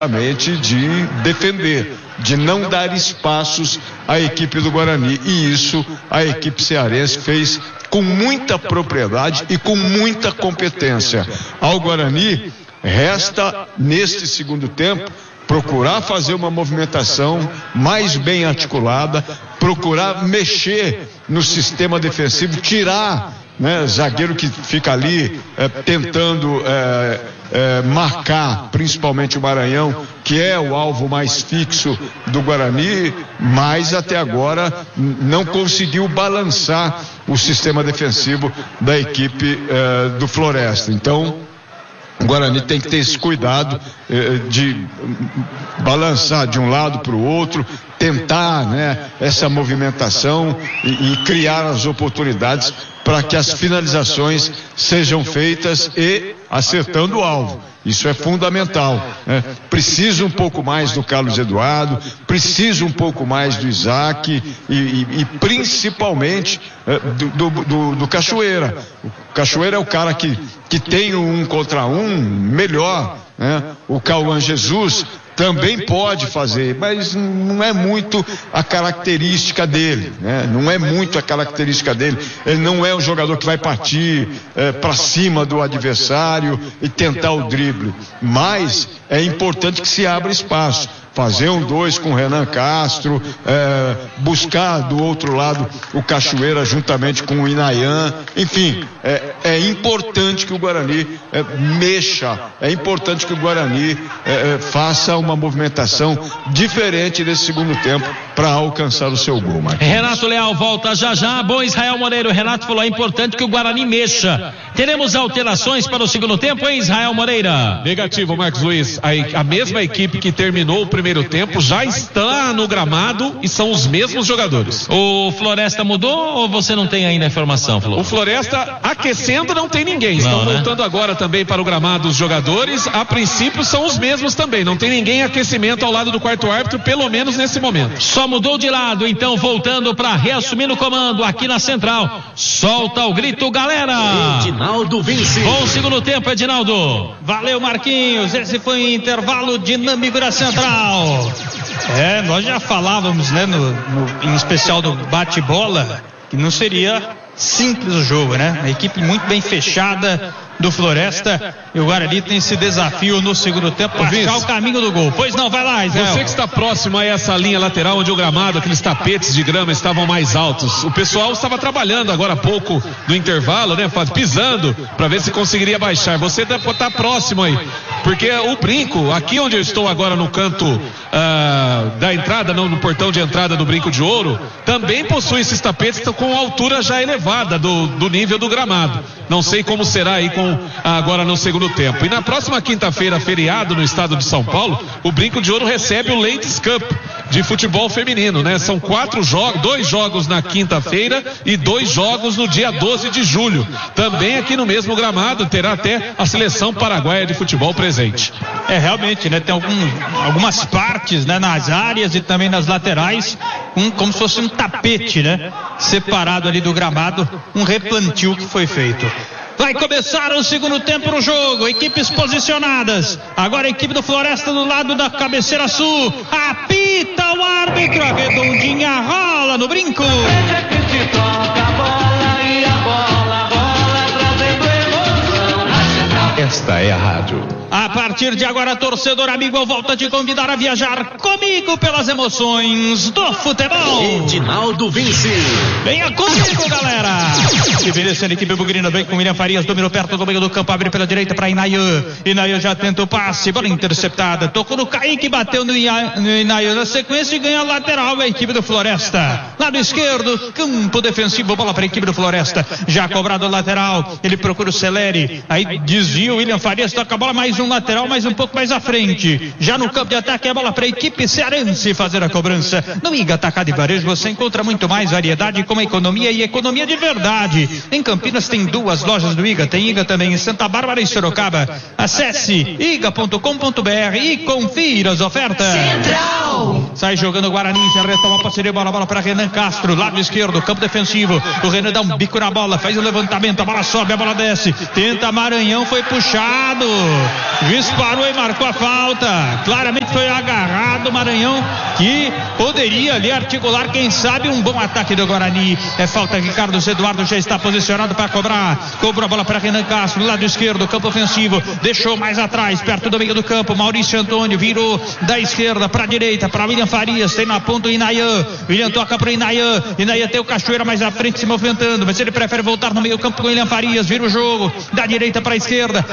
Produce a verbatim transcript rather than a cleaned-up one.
de defender, de não dar espaços à equipe do Guarani, e isso a equipe cearense fez com muita propriedade e com muita competência. Ao Guarani resta, neste segundo tempo, procurar fazer uma movimentação mais bem articulada, procurar mexer no sistema defensivo, tirar, né, zagueiro que fica ali é, tentando é, é, marcar, principalmente o Maranhão, que é o alvo mais fixo do Guarani, mas até agora não conseguiu balançar o sistema defensivo da equipe é, do Floresta. Então, o Guarani tem que ter esse cuidado eh, de balançar de um lado para o outro, tentar, né, essa movimentação e, e criar as oportunidades para que as finalizações sejam feitas e acertando o alvo. Isso é fundamental, né? Precisa um pouco mais do Carlos Eduardo, precisa um pouco mais do Isaac e, e, e principalmente eh, do, do, do, do Cachoeira. O Cachoeira é o cara que, que tem um contra um melhor, né? O Cauã Jesus também pode fazer, mas não é muito a característica dele, né? Não é muito a característica dele. Ele não é um jogador que vai partir é, para cima do adversário e tentar o drible, mas é importante que se abra espaço. Fazer um dois com o Renan Castro, é, buscar do outro lado o Cachoeira juntamente com o Inayan. Enfim, é, é importante que o Guarani é, mexa, é importante que o Guarani é, é, faça uma movimentação diferente nesse segundo tempo para alcançar o seu gol, Marcos. Renato Leal volta já já. Bom, Israel Moreira, o Renato falou, é importante que o Guarani mexa. Teremos alterações para o segundo tempo, hein, Israel Moreira? Negativo, Marcos Luiz. A, a mesma equipe que terminou o primeiro tempo já está no gramado e são os mesmos jogadores. O Floresta mudou ou você não tem ainda a informação, Flor? O Floresta aquecendo não tem ninguém. Estão não, né? voltando agora também para o gramado os jogadores. A princípio são os mesmos também. Não tem ninguém em aquecimento ao lado do quarto árbitro, pelo menos nesse momento. Só mudou de lado, então voltando para reassumir o comando aqui na central. Solta o grito, galera! Edinaldo Vinci. Bom segundo tempo, Edinaldo. Valeu, Marquinhos. Esse foi um intervalo dinâmico da central. É, nós já falávamos, né, no, no, em especial do bate-bola, que não seria simples o jogo, né? A equipe muito bem fechada do Floresta, e o Guarani tem esse desafio no segundo tempo para achar o caminho do gol. Pois não, vai lá, Israel. Você que está próximo a essa linha lateral onde o gramado, aqueles tapetes de grama estavam mais altos. O pessoal estava trabalhando agora há pouco no intervalo, né? Pisando para ver se conseguiria baixar. Você deve estar próximo aí, porque o brinco, aqui onde eu estou agora no canto uh, da entrada, não, no portão de entrada do Brinco de Ouro, também possui esses tapetes com altura já elevada do, do nível do gramado. Não sei como será aí com agora no segundo tempo. E na próxima quinta-feira, feriado no estado de São Paulo, o Brinco de Ouro recebe o Ladies Cup de futebol feminino, né? São quatro jogos, dois jogos na quinta-feira e dois jogos no dia doze de julho. Também aqui no mesmo gramado terá até a seleção paraguaia de futebol presente. É, realmente, né? Tem algum, algumas partes, né? Nas áreas e também nas laterais, um, como se fosse um tapete, né? Separado ali do gramado, um replantio que foi feito. Vai começar o segundo tempo no jogo. Equipes posicionadas. Agora a equipe do Floresta do lado da cabeceira sul. Apita o árbitro. A redondinha rola no brinco. Esta é a rádio. A partir de agora, torcedor amigo, eu volto a te convidar a viajar comigo pelas emoções do futebol. Edinaldo Vinci. Venha comigo, galera. Envelhecendo a equipe bugrina, vem com William Farias, dominou perto do meio do campo, abre pela direita para Inayan. Inayan já tenta o passe, bola interceptada, tocou no Kaique, bateu no Inayan na sequência e ganha a lateral a equipe do Floresta. Lado esquerdo, campo defensivo, bola para a equipe do Floresta, já cobrado o lateral, ele procura o Celeri, aí desvia o William Farias, toca a bola mais um lateral, mais um pouco mais à frente, já no campo de ataque a bola para a equipe cearense fazer a cobrança. No Iga Atacado e Varejo você encontra muito mais variedade com economia e economia de verdade. Em Campinas tem duas lojas do Iga, tem Iga também em Santa Bárbara e Sorocaba. Acesse iga ponto com ponto br e confira as ofertas. Central. Sai jogando o Guarani, já retoma a posse de bola, bola para Renan Castro, lado esquerdo, campo defensivo. O Renan dá um bico na bola, faz o levantamento, a bola sobe, a bola desce. Tenta Maranhão, foi puxado. Juiz parou e marcou a falta. Claramente foi agarrado Maranhão, que poderia ali articular, quem sabe, um bom ataque do Guarani. É falta, Ricardo Eduardo já está posicionado para cobrar. Cobrou a bola para Renan Castro, lado esquerdo, campo ofensivo. Deixou mais atrás, perto do meio do campo. Maurício Antônio virou da esquerda para a direita, para William Farias. Tem na ponta o Inayan. William toca para o Inayan. Inayan tem o Cachoeira mais à frente se movimentando, mas ele prefere voltar no meio campo com o William Farias. Vira o jogo da direita para a esquerda.